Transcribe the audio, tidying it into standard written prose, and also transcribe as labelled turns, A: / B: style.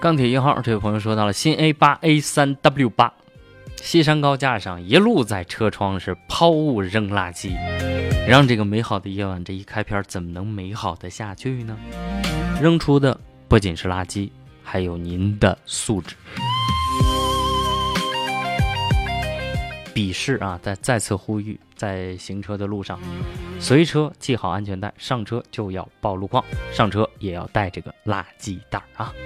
A: 钢铁1号这位朋友说到了新 A8A3W8，西山高架上一路在车窗是抛物扔垃圾，让这个美好的夜晚这一开篇怎么能美好的下去呢？扔出的不仅是垃圾，还有您的素质。笔试啊，再次呼吁，在行车的路上，随车系好安全带，上车就要报路况，上车也要带这个垃圾袋啊。